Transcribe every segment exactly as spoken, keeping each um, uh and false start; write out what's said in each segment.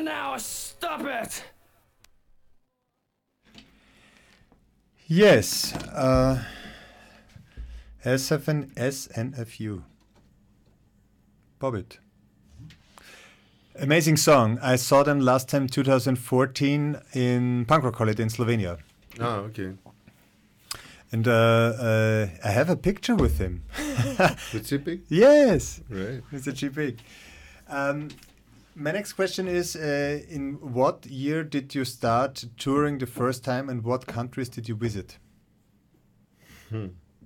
now, stop it! Yes, uh, S F N S N F U. Bobbit. Amazing song. I saw them last time, two thousand fourteen, in Punk Rock Holiday in Slovenia. Ah, okay. And uh, uh, I have a picture with him. With Chipik? Yes. Right. Mister Chipik. Um, my next question is, uh, in what year did you start touring the first time, and what countries did you visit? Hmm.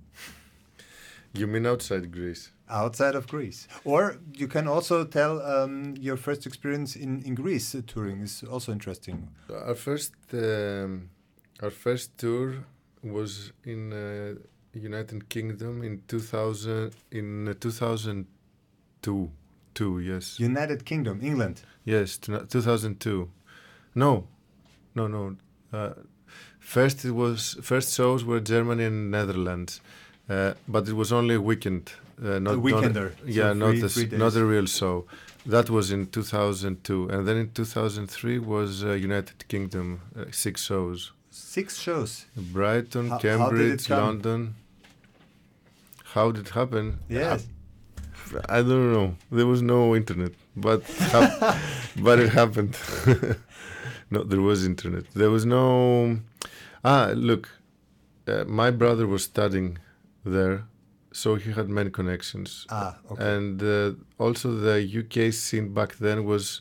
You mean outside Greece? Outside of Greece. Or you can also tell um, your first experience in, in Greece. Uh, touring is also interesting. Our first, um, our first tour was in uh, United Kingdom in two thousand, in uh, two thousand two. Two, yes. United Kingdom, England. Yes, two thousand two. No, no, no. Uh, first it was first shows were Germany and Netherlands, uh, but it was only a weekend. Uh, not A weekender. Not, yeah, So not three- a, three s- days. not a real show. That was in two thousand two, and then in two thousand three was uh, United Kingdom, uh, six shows. Six shows. Brighton, How- how did it Cambridge, come? London. How did it happen? Yes. I don't know. There was no internet, but hap- but it happened. No, there was internet. There was no. Ah, look, uh, my brother was studying there, so he had many connections. Ah, okay. And uh, also the U K scene back then was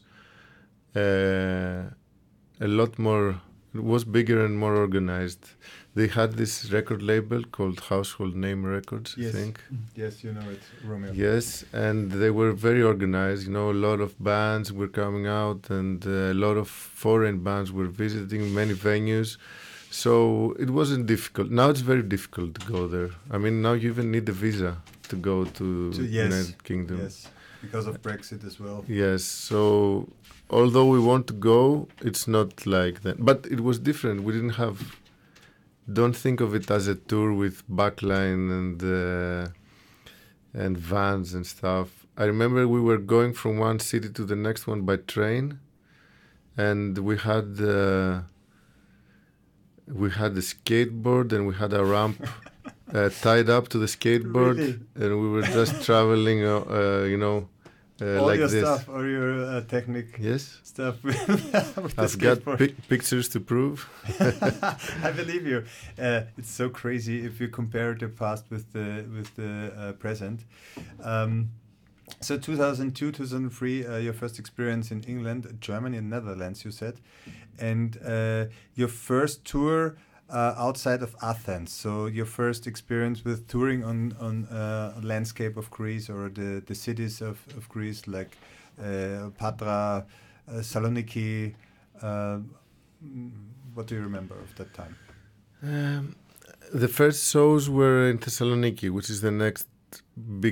uh, a lot more. It was bigger and more organized. They had this record label called Household Name Records, Yes. I think. Yes, you know it, Romeo. Yes, and they were very organized. You know, a lot of bands were coming out, and uh, a lot of foreign bands were visiting many venues. So it wasn't difficult. Now it's very difficult to go there. I mean, now you even need a visa to go to, To- yes, United Kingdom. Yes, because of Brexit as well. Yes, so although we want to go, it's not like that. But it was different. We didn't have. Don't think of it as a tour with backline and uh, and vans and stuff. I remember we were going from one city to the next one by train, and we had uh, we had a skateboard and we had a ramp uh, tied up to the skateboard, Really? and we were just traveling, uh, uh, you know, uh, All like your this. stuff, all your uh, technique Yes, stuff with, with the I've got skateboard. pic- pictures to prove. I believe you. Uh, it's so crazy if you compare the past with the with the uh, present. Um, so two thousand two, two thousand three, uh, your first experience in England, Germany, and Netherlands, you said, and uh, your first tour uh, outside of Athens. So your first experience with touring on on uh, landscape of Greece or the the cities of, of Greece like uh, Patra, uh, Saloniki. Uh, mm, what do you remember of that time? Um, the first shows were in Thessaloniki, which is the next big